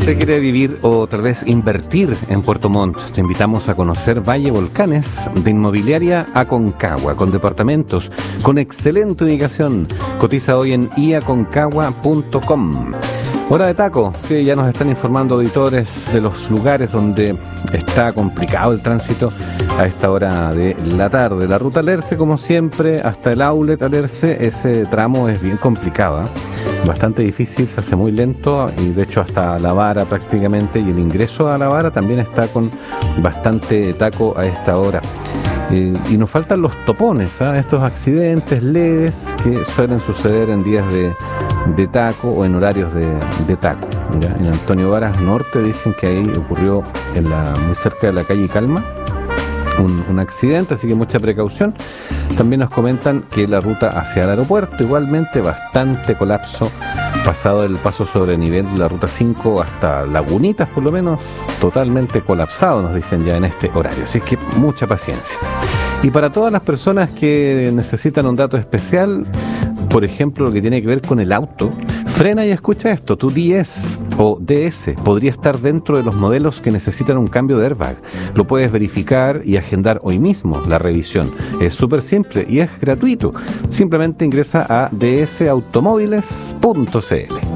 usted quiere vivir o tal vez invertir en Puerto Montt, te invitamos a conocer Valle Volcanes de Inmobiliaria Aconcagua, con departamentos con excelente ubicación. Cotiza hoy en iaconcagua.com. Hora de taco, sí, ya nos están informando auditores de los lugares donde está complicado el tránsito a esta hora de la tarde. La ruta Alerce, como siempre, hasta el outlet Alerce, ese tramo es bien complicado, ¿eh? Bastante difícil, se hace muy lento y de hecho hasta La Vara prácticamente, y el ingreso a La Vara también está con bastante taco a esta hora. Y nos faltan los topones, ¿eh? Estos accidentes leves que suelen suceder en días de taco o en horarios de taco. ¿Ya? En Antonio Varas Norte dicen que ahí ocurrió muy cerca de la calle Calma un accidente, así que mucha precaución. También nos comentan que la ruta hacia el aeropuerto, igualmente bastante colapso, pasado el paso sobre nivel de la ruta 5 hasta Lagunitas, por lo menos, totalmente colapsado, nos dicen ya en este horario, así que mucha paciencia. Y para todas las personas que necesitan un dato especial, por ejemplo, lo que tiene que ver con el auto, frena y escucha esto. Tu 10 o DS podría estar dentro de los modelos que necesitan un cambio de airbag. Lo puedes verificar y agendar hoy mismo la revisión. Es súper simple y es gratuito. Simplemente ingresa a dsautomóviles.cl.